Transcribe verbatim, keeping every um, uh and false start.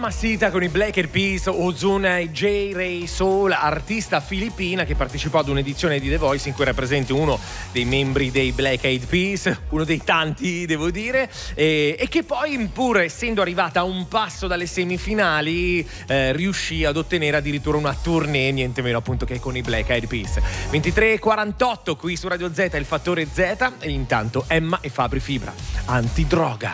Mamacita con i Black Eyed Peas, Ozuna e J. Ray Soul, artista filippina che partecipò ad un'edizione di The Voice in cui era presente uno dei membri dei Black Eyed Peas, uno dei tanti devo dire, e, e che poi pur essendo arrivata a un passo dalle semifinali eh, riuscì ad ottenere addirittura una tournée niente meno appunto che con i Black Eyed Peas. ventitré e quarantotto qui su Radio Z, il fattore Z, e intanto Emma e Fabri Fibra, Antidroga.